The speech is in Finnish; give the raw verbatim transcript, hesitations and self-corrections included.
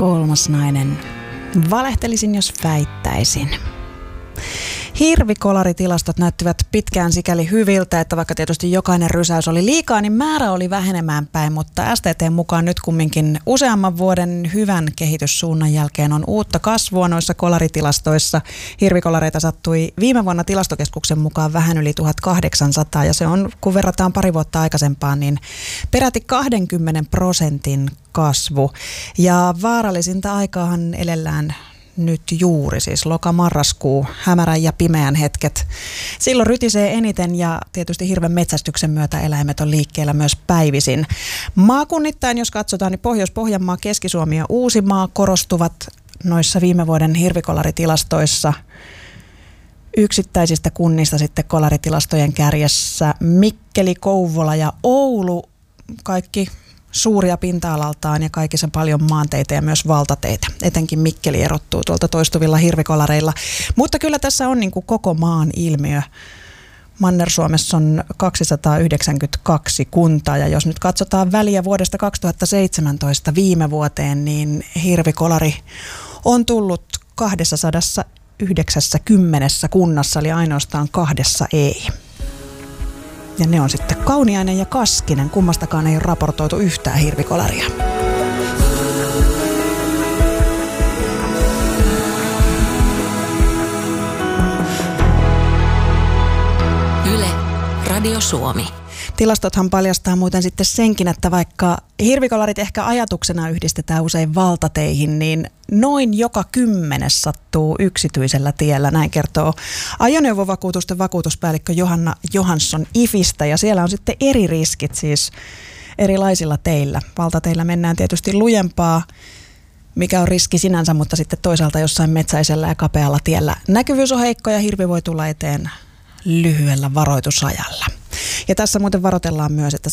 Kolmas nainen. Valehtelisin, jos väittäisin. Hirvikolaritilastot näyttivät pitkään sikäli hyviltä, että vaikka tietysti jokainen rysäys oli liikaa, niin määrä oli vähenemään päin, mutta S T T:n mukaan nyt kumminkin useamman vuoden hyvän kehityssuunnan jälkeen on uutta kasvua noissa kolaritilastoissa. Hirvikolareita sattui viime vuonna Tilastokeskuksen mukaan vähän yli tuhatkahdeksansataa ja se on, kun verrataan pari vuotta aikaisempaan, niin peräti kaksikymmentä prosentin kasvu. Ja vaarallisinta aikaahan elellään nyt juuri, siis loka-marraskuu, hämärän ja pimeän hetket. Silloin rytisee eniten ja tietysti hirven metsästyksen myötä eläimet on liikkeellä myös päivisin. Maakunnittain, jos katsotaan, niin Pohjois-Pohjanmaa, Keski-Suomi ja Uusimaa korostuvat noissa viime vuoden hirvikolaritilastoissa. Yksittäisistä kunnista sitten kolaritilastojen kärjessä Mikkeli, Kouvola ja Oulu, kaikki suuria pinta-alaltaan ja kaikissa paljon maanteitä ja myös valtateitä. Etenkin Mikkeli erottuu tuolta toistuvilla hirvikolareilla. Mutta kyllä tässä on niin kuin koko maan ilmiö. Manner-Suomessa on kaksisataayhdeksänkymmentäkaksi kuntaa ja jos nyt katsotaan väliä vuodesta kaksituhattaseitsemäntoista viime vuoteen, niin hirvikolari on tullut kaksisataayhdeksänkymmentä kunnassa, eli ainoastaan kahdessa ei. Ja ne on sitten Kauniainen ja Kaskinen. Kummastakaan ei ole raportoitu yhtään hirvikolaria. Yle, Radio Suomi. Tilastothan paljastaa muuten sitten senkin, että vaikka hirvikolarit ehkä ajatuksena yhdistetään usein valtateihin, niin noin joka kymmenes sattuu yksityisellä tiellä. Näin kertoo ajoneuvovakuutusten vakuutuspäällikkö Johanna Johansson IFistä. Ja siellä on sitten eri riskit siis erilaisilla teillä. Valtateillä mennään tietysti lujempaa, mikä on riski sinänsä, mutta sitten toisaalta jossain metsäisellä ja kapealla tiellä näkyvyys on heikko ja hirvi voi tulla eteen lyhyellä varoitusajalla. Ja tässä muuten varoitellaan myös, että